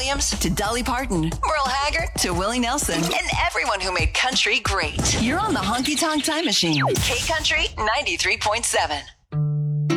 Williams to Dolly Parton, Merle Haggard to Willie Nelson, and everyone who made country great. You're on the Honky Tonk Time Machine. K Country 93.7.